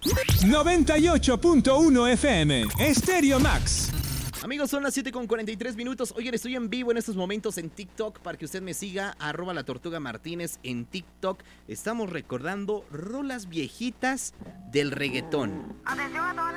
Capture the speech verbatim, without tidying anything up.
noventa y ocho punto uno F M, Stereo Max. Amigos, son las siete con cuarenta y tres minutos. Oigan, estoy en vivo en estos momentos en TikTok para que usted me siga, arroba la Tortuga Martínez en TikTok. Estamos recordando rolas viejitas del reggaetón. Atención a todas